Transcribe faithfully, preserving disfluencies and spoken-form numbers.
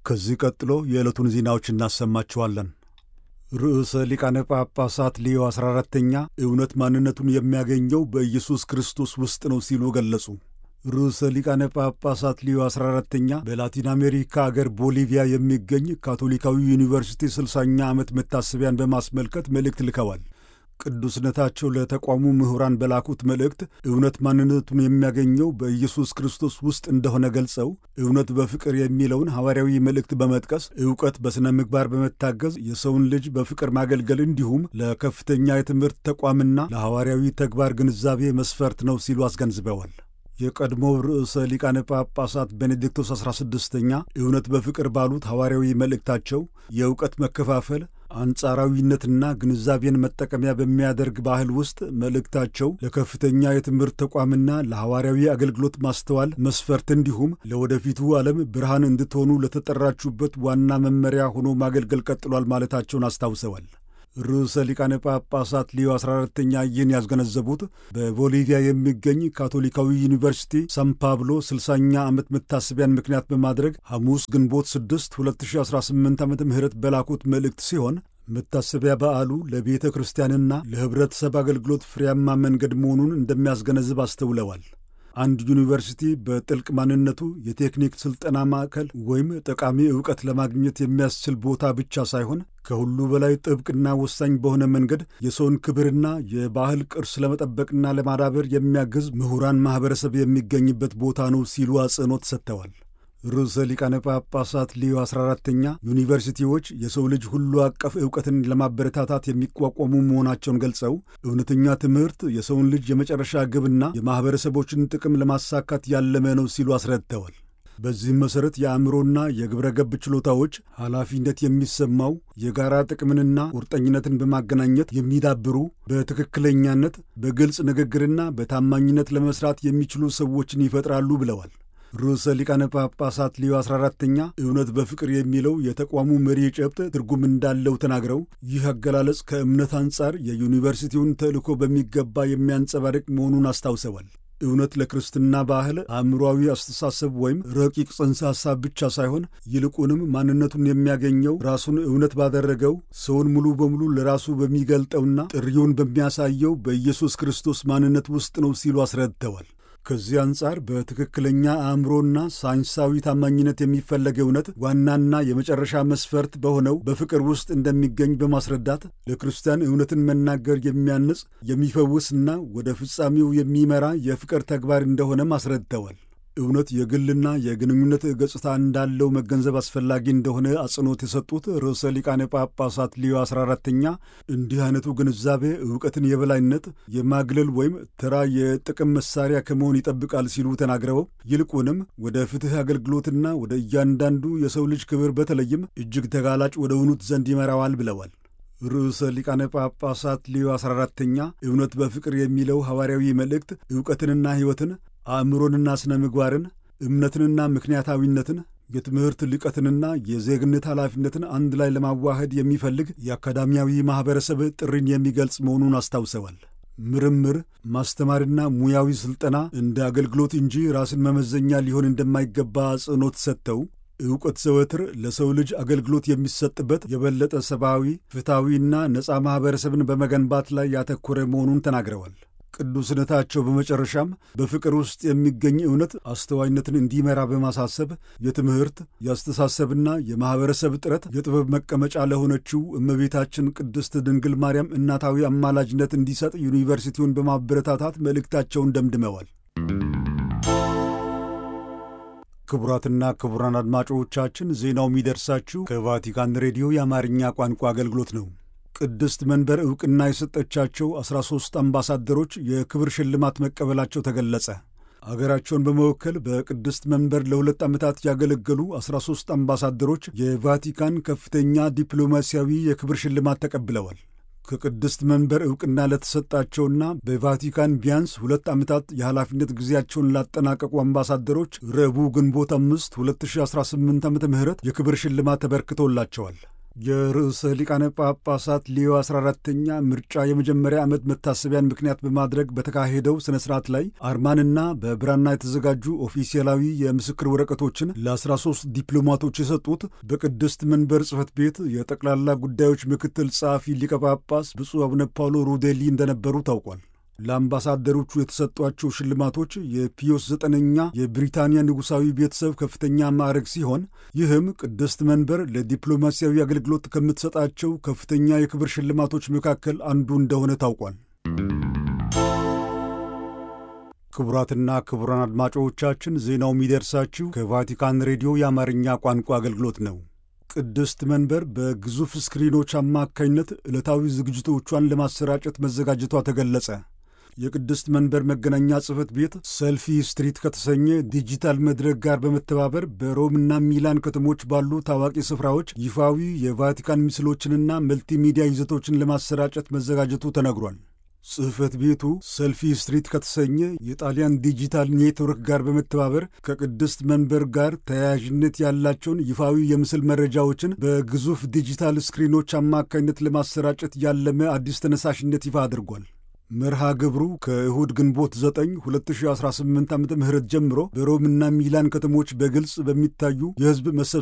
ከዚህ ቀጥሎ የዕለቱን ዜናዎች እናሰማችኋለን። ርዕሰ ሊቃነ ጳጳሳት ሌዮ አስራ አራተኛ እውነት ማንነቱን የሚያገኘው በኢየሱስ ክርስቶስ ውስጥ ነው ሲሉ ገለጹ። ርዕሰ ሊቃነ ጳጳሳት ሌዮ አስራ አራተኛ በላቲን አሜሪካ አገር ቦሊቪያ የሚገኝ ካቶሊካዊ ዩኒቨርሲቲ ስልሳኛ ዓመት መታሰቢያን በማስመልከት መልእክት ልከዋል። ቅዱስነታቸው ለተቋሙ ምሁራን በላኩት መልእክት እውነት ማንነቱን የሚያገኘው በኢየሱስ ክርስቶስ ውስጥ እንደሆነ ገልጸው እውነት በፍቅር የሚለውን ሐዋርያዊ መልእክት በመጥቀስ ዕውቀት በሥነ ምግባር በመታገዝ የሰውን ልጅ በፍቅር ማገልገል እንዲሁም ለከፍተኛ የትምህርት ተቋምና ለሐዋርያዊ ተግባር ግንዛቤ መስፈርት ነው ሲሉ አስገንዝበዋል። የቀድሞው ርዕሰ ሊቃነ ጳጳሳት ቤኔዲክቶስ አስራ ስድስተኛ እውነት በፍቅር ባሉት ሐዋርያዊ መልእክታቸው የዕውቀት መከፋፈል አንጻራዊነትና ግንዛቤን መጠቀሚያ በሚያደርግ ባህል ውስጥ መልእክታቸው ለከፍተኛ የትምህርት ተቋምና ለሐዋርያዊ አገልግሎት ማስተዋል መስፈርት እንዲሁም ለወደፊቱ ዓለም ብርሃን እንድትሆኑ ለተጠራችሁበት ዋና መመሪያ ሆኖ ማገልገል ቀጥሏል ማለታቸውን አስታውሰዋል። ርዕሰ ሊቃነ ጳጳሳት ሌዮ አስራ አራተኛ ይህን ያስገነዘቡት በቦሊቪያ የሚገኝ ካቶሊካዊ ዩኒቨርሲቲ ሳን ፓብሎ ስልሳኛ ዓመት መታሰቢያን ምክንያት በማድረግ ሐሙስ ግንቦት ስድስት ሁለት ሺህ አስራ ስምንት ዓመተ ምህረት በላኩት መልእክት ሲሆን መታሰቢያ በዓሉ ለቤተ ክርስቲያንና ለኅብረተሰብ አገልግሎት ፍሬያማ መንገድ መሆኑን እንደሚያስገነዝብ አስተውለዋል። አንድ ዩኒቨርሲቲ በጥልቅ ማንነቱ የቴክኒክ ሥልጠና ማዕከል ወይም ጠቃሚ ዕውቀት ለማግኘት የሚያስችል ቦታ ብቻ ሳይሆን ከሁሉ በላይ ጥብቅና ወሳኝ በሆነ መንገድ የሰውን ክብርና የባህል ቅርስ ለመጠበቅና ለማዳበር የሚያግዝ ምሁራን ማኅበረሰብ የሚገኝበት ቦታ ነው ሲሉ አጽንኦት ሰጥተዋል። ርዕሰ ሊቃነ ጳጳሳት ሌዮ አስራ አራተኛ ዩኒቨርሲቲዎች የሰው ልጅ ሁሉ አቀፍ ዕውቀትን ለማበረታታት የሚቋቋሙ መሆናቸውን ገልጸው እውነተኛ ትምህርት የሰውን ልጅ የመጨረሻ ግብና የማኅበረሰቦችን ጥቅም ለማሳካት ያለመ ነው ሲሉ አስረድተዋል። በዚህም መሠረት የአእምሮና የግብረ ገብ ችሎታዎች ኃላፊነት የሚሰማው የጋራ ጥቅምንና ቁርጠኝነትን በማገናኘት የሚዳብሩ በትክክለኛነት በግልጽ ንግግርና በታማኝነት ለመሥራት የሚችሉ ሰዎችን ይፈጥራሉ ብለዋል። ርዕሰ ሊቃነ ጳጳሳት ሌዮ አስራ አራተኛ እውነት በፍቅር የሚለው የተቋሙ መሪ ጨብጥ ትርጉም እንዳለው ተናግረው ይህ አገላለጽ ከእምነት አንጻር የዩኒቨርሲቲውን ተልእኮ በሚገባ የሚያንጸባርቅ መሆኑን አስታውሰዋል። እውነት ለክርስትና ባህል አእምሮአዊ አስተሳሰብ ወይም ረቂቅ ጽንሰ ሐሳብ ብቻ ሳይሆን ይልቁንም ማንነቱን የሚያገኘው ራሱን እውነት ባደረገው ሰውን ሙሉ በሙሉ ለራሱ በሚገልጠውና ጥሪውን በሚያሳየው በኢየሱስ ክርስቶስ ማንነት ውስጥ ነው ሲሉ አስረድተዋል። ከዚህ አንጻር በትክክለኛ አእምሮና ሳይንሳዊ ታማኝነት የሚፈለግ እውነት ዋናና የመጨረሻ መስፈርት በሆነው በፍቅር ውስጥ እንደሚገኝ በማስረዳት ለክርስቲያን እውነትን መናገር የሚያንጽ የሚፈውስና ወደ ፍጻሜው የሚመራ የፍቅር ተግባር እንደሆነም አስረድተዋል። እውነት የግልና የግንኙነት ገጽታ እንዳለው መገንዘብ አስፈላጊ እንደሆነ አጽንኦት የሰጡት ርዕሰ ሊቃነ ጳጳሳት ሌዮ አስራ አራተኛ እንዲህ አይነቱ ግንዛቤ ዕውቀትን የበላይነት የማግለል ወይም ተራ የጥቅም መሳሪያ ከመሆን ይጠብቃል ሲሉ ተናግረው ይልቁንም ወደ ፍትሕ አገልግሎትና ወደ እያንዳንዱ የሰው ልጅ ክብር በተለይም እጅግ ተጋላጭ ወደ ሆኑት ዘንድ ይመራዋል ብለዋል። ርዕሰ ሊቃነ ጳጳሳት ሌዮ አስራ አራተኛ እውነት በፍቅር የሚለው ሐዋርያዊ መልእክት ዕውቀትንና ሕይወትን አእምሮንና ስነ ምግባርን እምነትንና ምክንያታዊነትን የትምህርት ልቀትንና የዜግነት ኃላፊነትን አንድ ላይ ለማዋሃድ የሚፈልግ የአካዳሚያዊ ማኅበረሰብ ጥሪን የሚገልጽ መሆኑን አስታውሰዋል። ምርምር፣ ማስተማርና ሙያዊ ሥልጠና እንደ አገልግሎት እንጂ ራስን መመዘኛ ሊሆን እንደማይገባ አጽንኦት ሰጥተው ዕውቀት ዘወትር ለሰው ልጅ አገልግሎት የሚሰጥበት የበለጠ ሰብአዊ ፍትሐዊና ነፃ ማኅበረሰብን በመገንባት ላይ ያተኮረ መሆኑን ተናግረዋል። ቅዱስነታቸው በመጨረሻም በፍቅር ውስጥ የሚገኝ እውነት አስተዋይነትን እንዲመራ በማሳሰብ የትምህርት የአስተሳሰብና የማኅበረሰብ ጥረት የጥበብ መቀመጫ ለሆነችው እመቤታችን ቅድስት ድንግል ማርያም እናታዊ አማላጅነት እንዲሰጥ ዩኒቨርሲቲውን በማበረታታት መልእክታቸውን ደምድመዋል። ክቡራትና ክቡራን አድማጮቻችን ዜናው የሚደርሳችሁ ከቫቲካን ሬዲዮ የአማርኛ ቋንቋ አገልግሎት ነው። ቅድስት መንበር ዕውቅና የሰጠቻቸው አስራ ሦስት አምባሳደሮች የክብር ሽልማት መቀበላቸው ተገለጸ። አገራቸውን በመወከል በቅድስት መንበር ለሁለት ዓመታት ያገለገሉ አስራ ሦስት አምባሳደሮች የቫቲካን ከፍተኛ ዲፕሎማሲያዊ የክብር ሽልማት ተቀብለዋል። ከቅድስት መንበር ዕውቅና ለተሰጣቸውና በቫቲካን ቢያንስ ሁለት ዓመታት የኃላፊነት ጊዜያቸውን ላጠናቀቁ አምባሳደሮች ረቡዕ ግንቦት አምስት ሁለት ሺህ አስራ ስምንት ዓመተ ምህረት የክብር ሽልማት ተበርክቶላቸዋል። የርዕሰ ሊቃነ ጳጳሳት ሊዮ አስራ አራተኛ ምርጫ የመጀመሪያ ዓመት መታሰቢያን ምክንያት በማድረግ በተካሄደው ሥነ ሥርዓት ላይ አርማንና በብራና የተዘጋጁ ኦፊሴላዊ የምስክር ወረቀቶችን ለአስራ ሦስት ዲፕሎማቶች የሰጡት በቅድስት መንበር ጽሕፈት ቤት የጠቅላላ ጉዳዮች ምክትል ጸሐፊ ሊቀ ጳጳስ ብፁዕ አቡነ ፓውሎ ሩዴሊ እንደነበሩ ታውቋል። ለአምባሳደሮቹ የተሰጧቸው ሽልማቶች የፒዮስ ዘጠነኛ የብሪታንያ ንጉሣዊ ቤተሰብ ከፍተኛ ማዕረግ ሲሆን ይህም ቅድስት መንበር ለዲፕሎማሲያዊ አገልግሎት ከምትሰጣቸው ከፍተኛ የክብር ሽልማቶች መካከል አንዱ እንደሆነ ታውቋል። ክቡራትና ክቡራን አድማጮቻችን ዜናው የሚደርሳችሁ ከቫቲካን ሬዲዮ የአማርኛ ቋንቋ አገልግሎት ነው። ቅድስት መንበር በግዙፍ ስክሪኖች አማካኝነት ዕለታዊ ዝግጅቶቿን ለማሰራጨት መዘጋጀቷ ተገለጸ። የቅድስት መንበር መገናኛ ጽሕፈት ቤት ሰልፊ ስትሪት ከተሰኘ ዲጂታል መድረክ ጋር በመተባበር በሮምና ሚላን ከተሞች ባሉ ታዋቂ ስፍራዎች ይፋዊ የቫቲካን ምስሎችንና መልቲሚዲያ ይዘቶችን ለማሰራጨት መዘጋጀቱ ተነግሯል። ጽሕፈት ቤቱ ሰልፊ ስትሪት ከተሰኘ የጣሊያን ዲጂታል ኔትወርክ ጋር በመተባበር ከቅድስት መንበር ጋር ተያያዥነት ያላቸውን ይፋዊ የምስል መረጃዎችን በግዙፍ ዲጂታል ስክሪኖች አማካኝነት ለማሰራጨት ያለመ አዲስ ተነሳሽነት ይፋ አድርጓል። መርሃ ግብሩ ከእሁድ ግንቦት ዘጠኝ ሁለት ሺህ አስራ ስምንት ዓመተ ምህረት ጀምሮ በሮምና ሚላን ከተሞች በግልጽ በሚታዩ የሕዝብ መሰብሰ